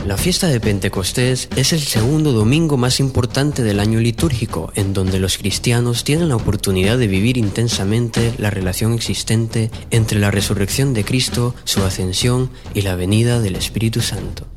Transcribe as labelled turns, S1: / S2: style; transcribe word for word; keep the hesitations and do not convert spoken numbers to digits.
S1: La fiesta de Pentecostés es el segundo domingo más importante del año litúrgico, en donde los cristianos tienen la oportunidad de vivir intensamente la relación existente entre la resurrección de Cristo, su ascensión y la venida del Espíritu Santo.